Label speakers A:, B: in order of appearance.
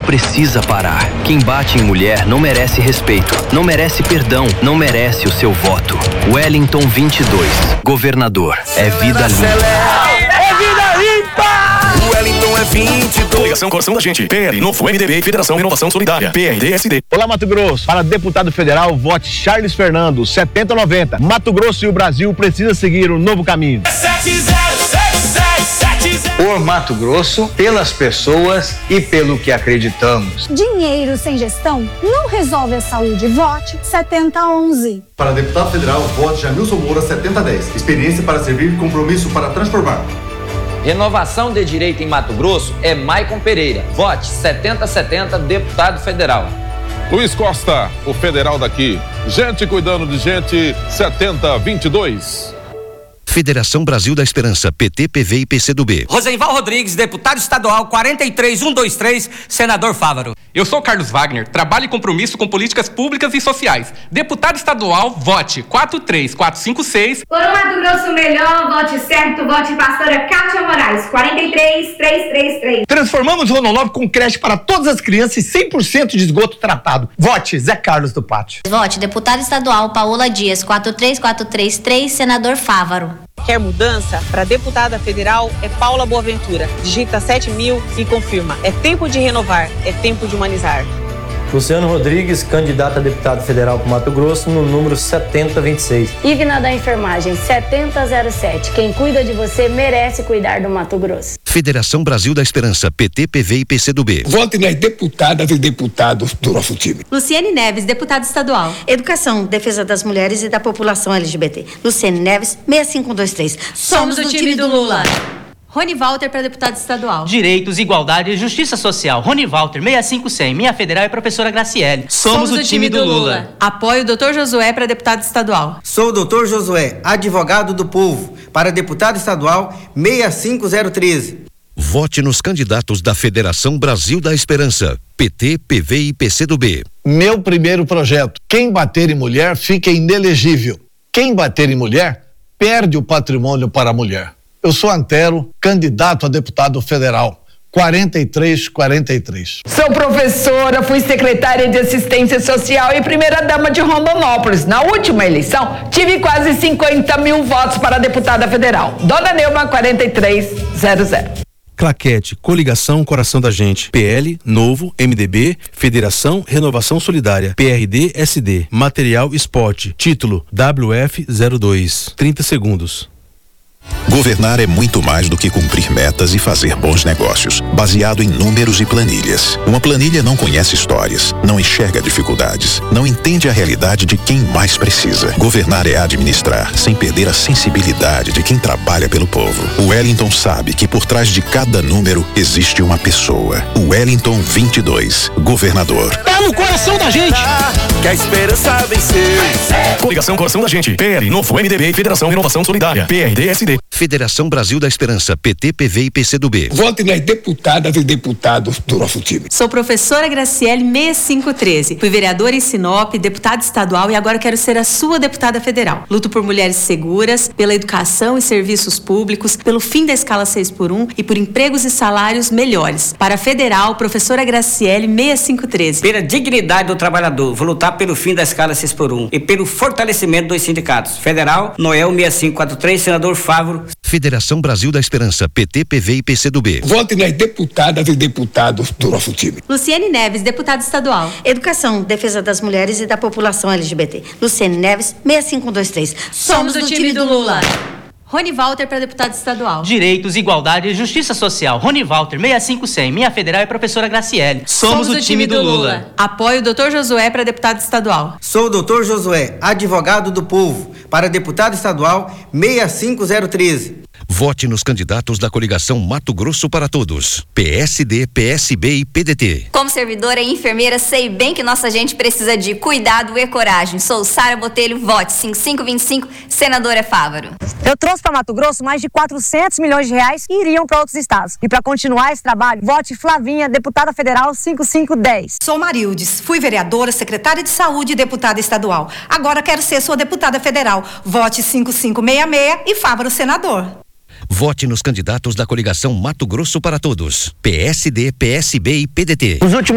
A: precisa parar. Quem bate em mulher não merece respeito, não merece perdão, não merece o seu voto. Wellington 22, governador. É vida limpa.
B: É vida limpa!
C: O Wellington é 22. Coligação Coração da Gente. PL, Novo, MDB, Federação Renovação Solidária. PRD-SD.
B: Olá, Mato Grosso. Para deputado federal, vote Charles Fernando, 7090. Mato Grosso e o Brasil precisam seguir um novo caminho.
D: Por Mato Grosso, pelas pessoas e pelo que acreditamos.
E: Dinheiro sem gestão não resolve a saúde. Vote 7011.
F: Para deputado federal, vote Jamilson Moura 7010. Experiência para servir, compromisso para transformar.
G: Renovação de direito em Mato Grosso é Maicon Pereira. Vote 7070, deputado federal.
H: Luiz Costa, o federal daqui. Gente cuidando de gente, 7022.
I: Federação Brasil da Esperança, PT, PV e PCdoB.
J: Rosenval Rodrigues, deputado estadual 43123, senador Fávaro.
K: Eu sou Carlos Wagner, trabalho e compromisso com políticas públicas e sociais. Deputado estadual, vote 43456.
L: Por um Mato Grosso melhor, vote certo, vote pastora Kátia Moraes, 43333.
B: Transformamos Rondonópolis com creche para todas as crianças e 100% de esgoto tratado. Vote Zé Carlos do Pátio.
M: Vote deputado estadual Paola Dias, 43433, senador Fávaro.
N: Quer mudança? Para deputada federal é Paula Boaventura. Digita 7000 e confirma. É tempo de renovar, é tempo de humanizar.
O: Luciano Rodrigues, candidato a deputado federal para Mato Grosso, no número 7026.
P: Igna da Enfermagem, 7007. Quem cuida de você merece cuidar do Mato Grosso.
I: Federação Brasil da Esperança, PT, PV e PCdoB.
Q: Vote nas deputadas e deputados do nosso time.
R: Luciane Neves, deputada estadual.
S: Educação, defesa das mulheres e da população LGBT. Luciane Neves, 6523.
R: Somos do time do Lula. Rony Walter para deputado estadual.
T: Direitos, igualdade e justiça social. Rony Walter, 65100. Minha federal é professora Graciele.
R: Somos do time do Lula. Apoio o Dr. Josué para deputado estadual.
D: Sou o Dr. Josué, advogado do povo, para deputado estadual 65013.
I: Vote nos candidatos da Federação Brasil da Esperança, PT, PV e PCdoB.
B: Meu primeiro projeto. Quem bater em mulher fica inelegível. Quem bater em mulher perde o patrimônio para a mulher. Eu sou Antero, candidato a deputado federal, 4343.
E: Sou professora, fui secretária de assistência social e primeira-dama de Rondonópolis. Na última eleição, tive quase 50 mil votos para deputada federal. Dona Neuma, 4300.
G: Claquete, Coligação Coração da Gente, PL, Novo, MDB, Federação Renovação Solidária, PRD, SD, Material Esporte, título WF02, 30 segundos.
A: Governar é muito mais do que cumprir metas e fazer bons negócios, baseado em números e planilhas. Uma planilha não conhece histórias, não enxerga dificuldades, não entende a realidade de quem mais precisa. Governar é administrar, sem perder a sensibilidade de quem trabalha pelo povo. O Wellington sabe que por trás de cada número existe uma pessoa. O Wellington 22, governador.
J: Tá no coração da gente!
C: Que a esperança venceu. Coligação Coração da Gente. PL, Novo, MDB, Federação Renovação Solidária. PRD-SD.
I: Federação Brasil da Esperança, PT, PV e PCdoB.
Q: Vote nas deputadas e deputados do nosso time.
R: Sou professora Graciele, 6513. Fui vereadora em Sinop, deputada estadual e agora quero ser a sua deputada federal. Luto por mulheres seguras, pela educação e serviços públicos, pelo fim da escala 6x1 e por empregos e salários melhores. Para a federal, professora Graciele, 6513.
J: Pela dignidade do trabalhador, vou lutar pelo fim da escala 6x1 e pelo fortalecimento dos sindicatos. Federal, Noel 6543, senador Fávaro.
I: Federação Brasil da Esperança, PT, PV e PCdoB.
Q: Vote nas deputadas e deputados do nosso time.
R: Luciane Neves, deputada estadual.
S: Educação, defesa das mulheres e da população LGBT. Luciane Neves, 6523.
R: Somos do time do Lula. Rony Walter para deputado estadual.
T: Direitos, igualdade e justiça social. Rony Walter, 65100. Minha federal é professora Graciele.
R: Somos do time do Lula. Apoio o Dr. Josué para deputado estadual.
D: Sou o Dr. Josué, advogado do povo, para deputado estadual 65013.
I: Vote nos candidatos da coligação Mato Grosso para Todos, PSD, PSB e PDT.
N: Como servidora e enfermeira, sei bem que nossa gente precisa de cuidado e coragem. Sou Sara Botelho, vote 5525, senadora Fávaro.
C: Eu trouxe para Mato Grosso mais de 400 milhões de reais que iriam para outros estados. E para continuar esse trabalho, vote Flavinha, deputada federal 5510.
L: Sou Marildes, fui vereadora, secretária de saúde e deputada estadual. Agora quero ser sua deputada federal. Vote 5566 e Fávaro senador.
I: Vote nos candidatos da coligação Mato Grosso para Todos, PSD, PSB e PDT.